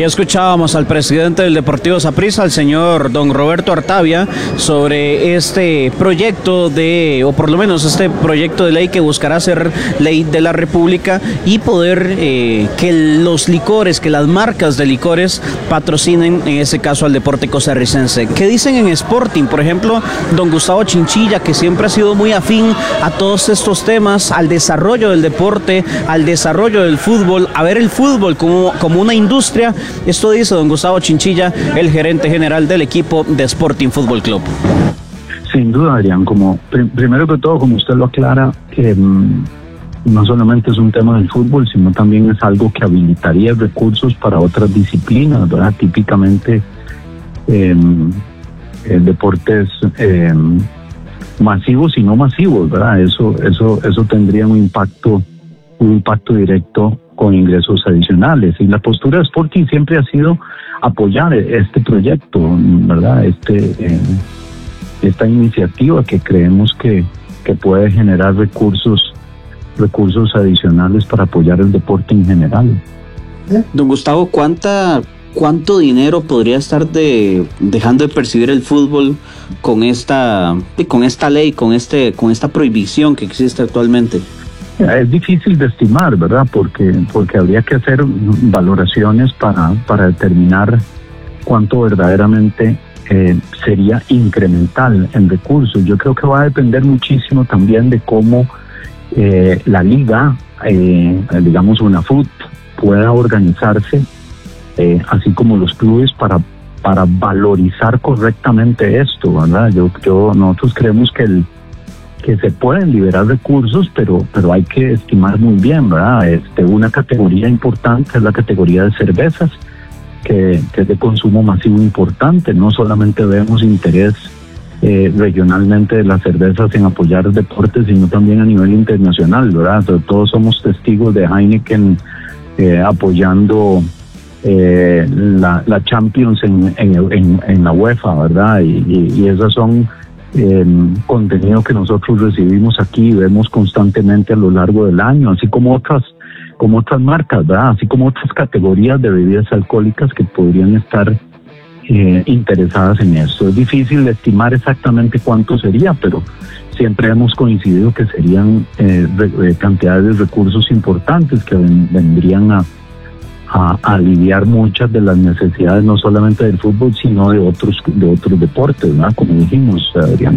escuchábamos al presidente del Deportivo Saprissa, al señor don Roberto Artavia, sobre este proyecto o por lo menos este proyecto de ley que buscará ser ley de la República y poder que los licores, que las marcas de licores patrocinen, en ese caso, al deporte costarricense. ¿Qué dicen en Sporting? Por ejemplo, don Gustavo Chinchilla, que siempre ha sido muy afín a todos estos temas, al desarrollo del deporte, al desarrollo del fútbol, a ver el fútbol como una industria. Esto dice don Gustavo Chinchilla, el gerente general del equipo de Sporting Fútbol Club. Sin duda, Adrián, primero que todo, como usted lo aclara, no solamente es un tema del fútbol, sino también es algo que habilitaría recursos para otras disciplinas, ¿verdad? Típicamente deportes masivos y no masivos, ¿verdad? Eso tendría un impacto directo con ingresos adicionales. Y la postura de Sporting siempre ha sido apoyar este proyecto, ¿verdad? Esta iniciativa que creemos que puede generar recursos adicionales para apoyar el deporte en general. Don Gustavo, ¿cuánto dinero podría estar dejando de percibir el fútbol con esta ley, con esta prohibición que existe actualmente? Es difícil de estimar, ¿verdad? Porque habría que hacer valoraciones para determinar cuánto verdaderamente sería incremental en recursos. Yo creo que va a depender muchísimo también de cómo la liga, digamos UNAFUT, pueda organizarse, así como los clubes, para valorizar correctamente esto, ¿verdad? Nosotros creemos que se pueden liberar recursos, pero hay que estimar muy bien, ¿verdad? Una categoría importante es la categoría de cervezas, que es de consumo masivo importante. No solamente vemos interés regionalmente de las cervezas en apoyar deportes, sino también a nivel internacional, ¿verdad? Todos somos testigos de Heineken apoyando la Champions en la UEFA, ¿verdad? Y esas son contenido que nosotros recibimos aquí y vemos constantemente a lo largo del año, así como otras marcas, ¿verdad? Así como otras categorías de bebidas alcohólicas que podrían estar interesadas en esto. Es difícil estimar exactamente cuánto sería, pero siempre hemos coincidido que serían cantidades de recursos importantes que vendrían a aliviar muchas de las necesidades, no solamente del fútbol, sino de otros deportes, ¿no? Como dijimos, Adrián.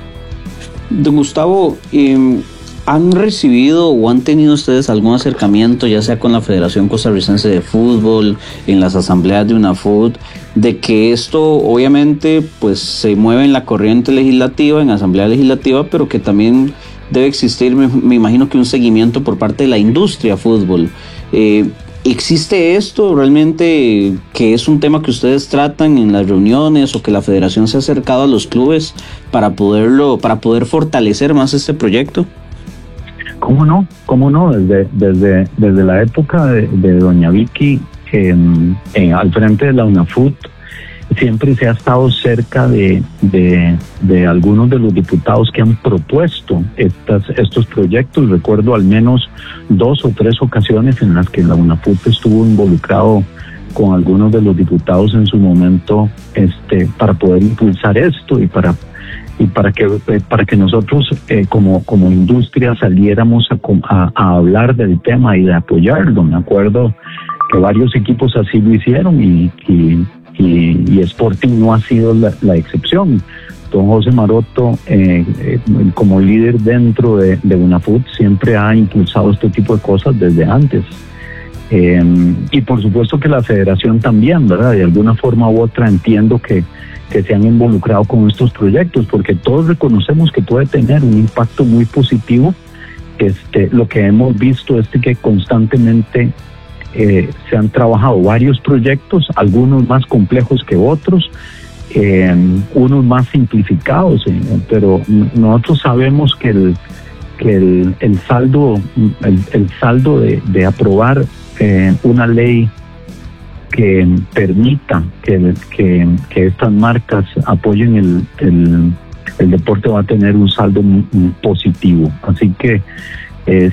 Don Gustavo, ¿han recibido o han tenido ustedes algún acercamiento, ya sea con la Federación Costarricense de Fútbol, en las asambleas de UNAFUT, de que esto obviamente pues se mueve en la corriente legislativa, en asamblea legislativa, pero que también debe existir, me imagino que un seguimiento por parte de la industria fútbol? ¿Existe esto realmente, que es un tema que ustedes tratan en las reuniones, o que la federación se ha acercado a los clubes para poder fortalecer más este proyecto? ¿Cómo no? Desde la época de doña Vicky al frente de la UNAFUT, siempre se ha estado cerca de algunos de los diputados que han propuesto estos proyectos. Recuerdo al menos 2 o 3 ocasiones en las que la UNAFUT estuvo involucrado con algunos de los diputados en su momento, para poder impulsar esto y para que nosotros como industria saliéramos a hablar del tema y de apoyarlo. Me acuerdo que varios equipos así lo hicieron y Sporting no ha sido la excepción. Don José Maroto, como líder dentro de UNAFUT, siempre ha impulsado este tipo de cosas desde antes. Y por supuesto que la federación también, ¿verdad? De alguna forma u otra entiendo que se han involucrado con estos proyectos, porque todos reconocemos que puede tener un impacto muy positivo. Lo que hemos visto es que constantemente se han trabajado varios proyectos, algunos más complejos que otros, unos más simplificados, pero nosotros sabemos que el saldo de aprobar una ley que permita que estas marcas apoyen el deporte va a tener un saldo muy positivo. Así que